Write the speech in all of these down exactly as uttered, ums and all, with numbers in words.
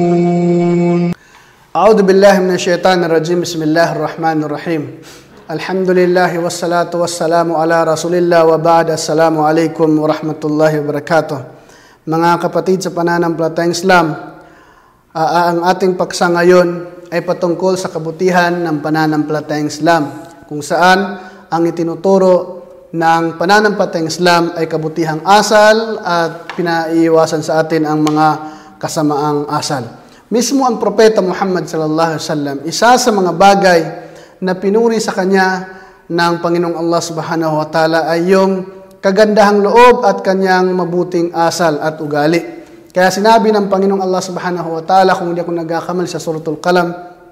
A'udhu billahi minash shaitanir rajim. Bismillahir rahmanir rahim. Alhamdulillah wassalatu wassalamu ala Rasulillah wa ba'd. Assalamu alaikum warahmatullahi wabarakatuh. Mga kapatid sa pananampalatayang Islam, uh, ang ating paksa ngayon ay patungkol sa kabutihan ng pananampalatayang Islam, kung saan ang itinuturo ng pananampalatayang Islam ay kabutihang asal at pinaiiwasan sa atin ang mga kasamaang asal. Mismo ang Propeta Muhammad sallallahu alaihi wasallam, isa sa mga bagay na pinuri sa kanya ng Panginoong Allah subhanahu wa ta'ala ay yung kagandahang loob at kanyang mabuting asal at ugali. Kaya sinabi ng Panginoong Allah subhanahu wa ta'ala, kung hindi ako nagkakamali sa Suratul Qalam,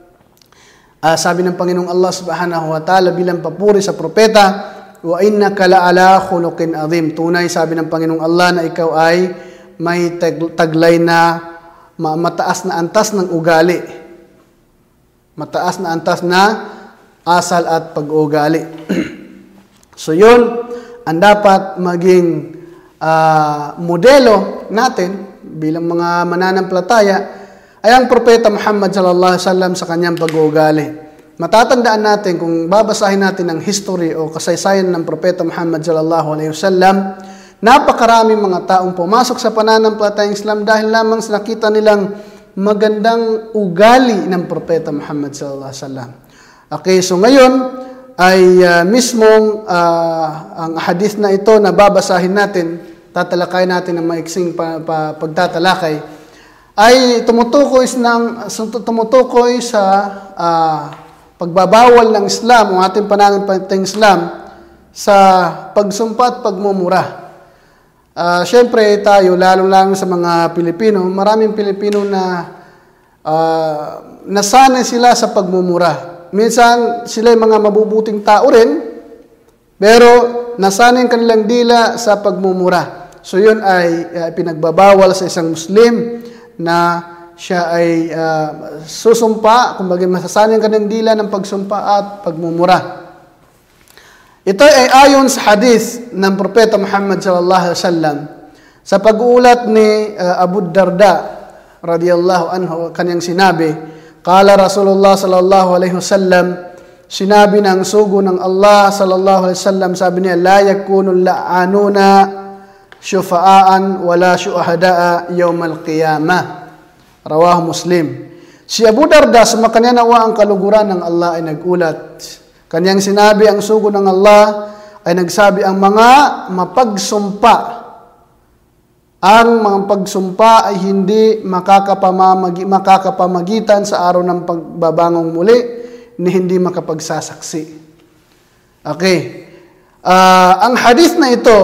uh, sabi ng Panginoong Allah subhanahu wa ta'ala bilang papuri sa propeta, wa innaka la'ala khuluqin azim. Tunay, sabi ng Panginoong Allah, na ikaw ay may tag- taglay na mataas na antas ng ugali. Mataas na antas na asal at pag-uugali. So yun, ang dapat maging uh, modelo natin bilang mga mananampalataya ay ang Propeta Muhammad sallallahu alaihi wasallam sa kanyang pag-uugali. Matatandaan natin, kung babasahin natin ang history o kasaysayan ng Propeta Muhammad sallallahu alaihi wasallam, napakaraming mga taong pumasok sa pananampalatayang Islam dahil lamang sa nakita nilang magandang ugali ng Propeta Muhammad sallallahu alaihi wasallam. Okay, so ngayon ay uh, mismong uh, ang hadith na ito na babasahin natin, tatalakay natin ng maiksing pa, pa, pagtatalakay, ay tumutukoy ng tumutukoy sa uh, pagbabawal ng Islam, ang ating pananampalatayang Islam, sa pagsumpa at pagmumura. Uh, Siyempre tayo, lalo-lalo sa mga Pilipino, maraming Pilipino na uh, nasanay sila sa pagmumura. Minsan sila ay mga mabubuting tao rin, pero nasanay ang kanilang dila sa pagmumura. So yun ay uh, pinagbabawal sa isang Muslim na siya ay uh, susumpa, kumbaga masasanay ang kanilang dila ng pagsumpa at pagmumura. Ito ay ayon sa hadith ng Propeta Muhammad sallallahu alaihi wasallam sa pag-uulat ni uh, Abu Darda radhiyallahu anhu, kanyang sinabi, qala Rasulullah sallallahu alaihi wasallam, sinabi ng sugo ng Allah sallallahu alaihi wasallam, sabi niya, la yakunu la'anuna syufa'an wala syuhada'a yawmal qiyamah. Rawahu Muslim. Si Abu Darda, sumakanya nawa ang kaluguran ng Allah, ay nagulat. Kanyang sinabi, ang sugo ng Allah ay nagsabi, ang mga mapagsumpa, ang mga pagsumpa ay hindi makakapamamagi, makakapamagitan sa araw ng pagbabangong muli ni hindi makapagsasaksi. Okay. Uh, ang hadith na ito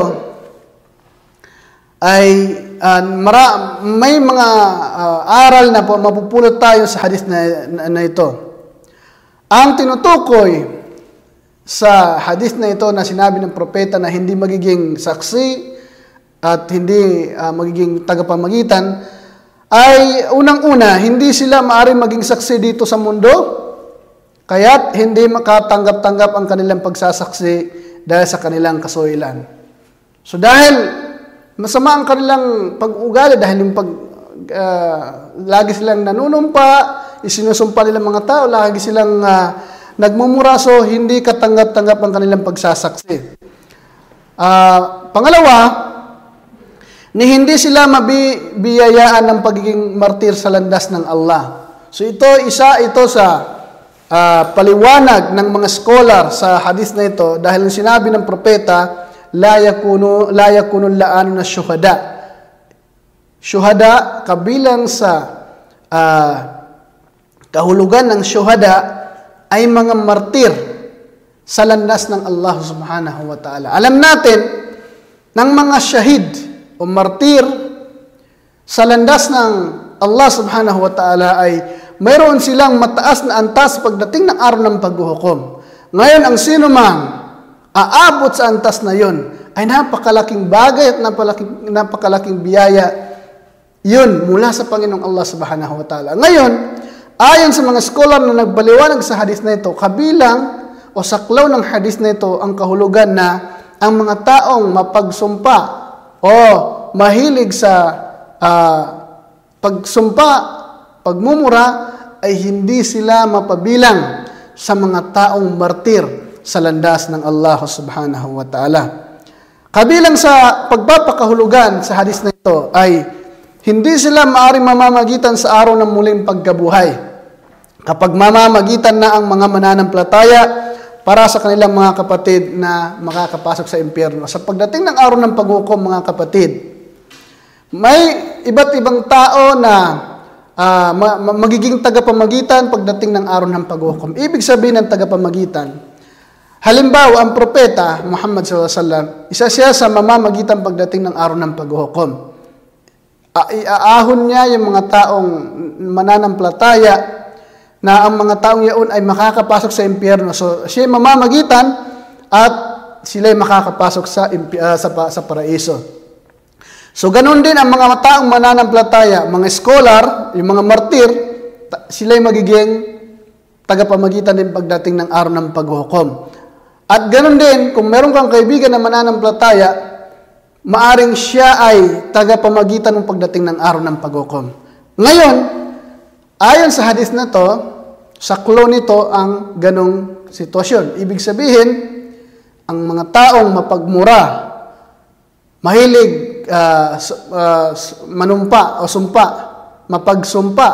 ay uh, mara, may mga uh, aral na po mapupulot tayo sa hadith na, na, na ito. Ang tinutukoy sa hadith na ito na sinabi ng propeta na hindi magiging saksi at hindi uh, magiging tagapamagitan ay unang-una, hindi sila maaaring maging saksi dito sa mundo, kaya't hindi makatanggap-tanggap ang kanilang pagsasaksi dahil sa kanilang kasuilan. So dahil masama ang kanilang pag-ugali, dahil yung pag, uh, lagi silang nanunumpa, isinusumpa nilang mga tao, lagi silang uh, nagmumura, so hindi katanggap-tanggap ang kanilang pagsasaksi. Uh, pangalawa, ni hindi sila mabibiyayaan ng pagiging martir sa landas ng Allah. So ito, isa ito sa uh, paliwanag ng mga scholar sa hadith na ito, dahil sinabi ng propeta, la yakunu la yakunu la'anu na syuhada. Syuhada, kabilang sa uh, kahulugan ng syuhada, ay mga martir sa landas ng Allah subhanahu wa ta'ala. Alam natin, ng mga syahid o martir sa landas ng Allah subhanahu wa ta'ala ay mayroon silang mataas na antas pagdating ng araw ng paghuhukom. Ngayon, ang sino mang aabot sa antas na yon ay napakalaking bagay at napakalaking, napakalaking biyaya yun mula sa Panginoong Allah subhanahu wa ta'ala. Ngayon, ayon sa mga scholar na nagbaliwanag sa hadith na ito, kabilang o saklaw ng hadith na ito ang kahulugan na ang mga taong mapagsumpa o mahilig sa uh, pagsumpa pagmumura ay hindi sila mapabilang sa mga taong martir sa landas ng Allah subhanahu wa ta'ala. Kabilang sa pagpapakahulugan sa hadis na ito ay hindi sila maaaring mamamagitan sa araw ng muling pagkabuhay. Kapag mamamagitan na ang mga mananampalataya para sa kanilang mga kapatid na makakapasok sa impyerno. Sa pagdating ng araw ng paghukom, mga kapatid, may iba't ibang tao na uh, magiging tagapamagitan pagdating ng araw ng paghukom. Ibig sabihin ng tagapamagitan, halimbawa, ang propeta Muhammad sallallahu alaihi wasallam, isa siya sa mamamagitan pagdating ng araw ng paghukom. Iaahon niya yung mga taong mananampalataya na ang mga taong yaon ay makakapasok sa impyerno. So, siya yung mamamagitan at sila ay makakapasok sa, uh, sa, sa paraiso. So, ganun din ang mga taong mananampalataya, mga scholar, yung mga martir, sila ay magiging tagapamagitan din pagdating ng araw ng paghukom. At ganun din, kung meron kang kaibigan na mananampalataya, maaring siya ay tagapamagitan ng pagdating ng araw ng paghukom. Ngayon, ayon sa hadis na to, saklo nito ang ganong sitwasyon. Ibig sabihin, ang mga taong mapagmura, mahilig uh, uh, manumpa o sumpa, mapagsumpa,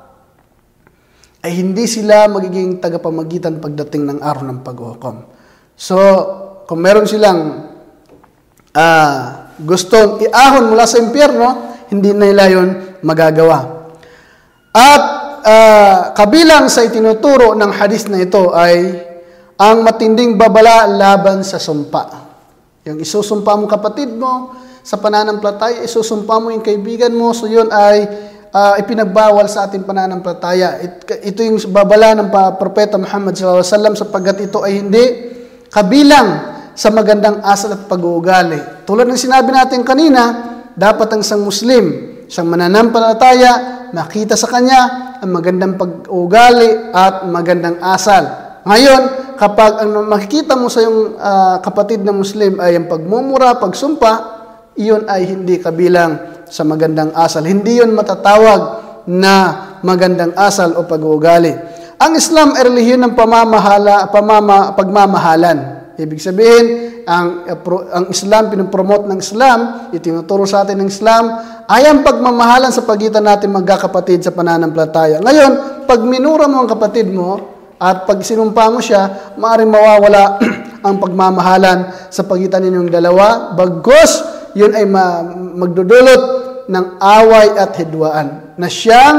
ay hindi sila magiging tagapamagitan pagdating ng araw ng paghukom. So, kung meron silang uh, gustong iahon mula sa impyerno, hindi na nila yun magagawa. At uh, kabilang sa itinuturo ng hadis na ito ay ang matinding babala laban sa sumpa. Yung isusumpa mo kapatid mo, sa pananampalataya, isusumpa mo yung kaibigan mo, so yun ay uh, ipinagbawal sa ating pananampalataya. It, ito yung babala ng propeta Muhammad sallallahu alaihi wasallam sapagkat ito ay hindi kabilang sa magandang asal at pag-uugali. Tulad ng sinabi natin kanina, dapat ang isang Muslim, isang mananampalataya, makita sa kanya ang magandang pag-uugali at magandang asal. Ngayon, kapag ang makikita mo sa iyong uh, kapatid na Muslim ay ang pagmumura, pagsumpa, iyon ay hindi kabilang sa magandang asal. Hindi yun matatawag na magandang asal o pag-uugali. Ang Islam ay relihiyon ng pamamahala, pamama, pagmamahalan. Ibig sabihin, ang, ang Islam, pinopromote ng Islam, itinuturo sa atin ng Islam, ay ang pagmamahalan sa pagitan natin magkakapatid sa pananampalataya. Ngayon, pag minura mo ang kapatid mo, at pag sinumpa mo siya, maaaring mawawala ang pagmamahalan sa pagitan ninyong dalawa, bagkus, yun ay ma- magdudulot ng away at hidwaan, na siyang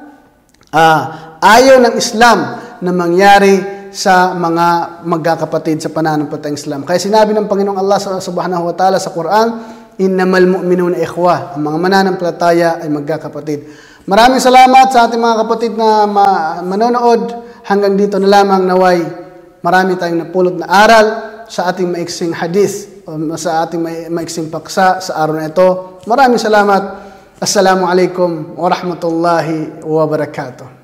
uh, ayaw ng Islam na mangyari sa mga magkakapatid sa pananampalatayang Islam. Kaya sinabi ng Panginoong Allah subhanahu wa ta'ala sa Quran, innamal mu'minuna ikhwa, ang mga mananampalataya ay magkakapatid. Maraming salamat sa ating mga kapatid na ma- manonood. Hanggang dito na lamang naway marami tayong napulot na aral sa ating maiksing hadith, o sa ating maiksing paksa sa araw na ito. Maraming salamat. Assalamu alaikum wa rahmatullahi wa barakatuh.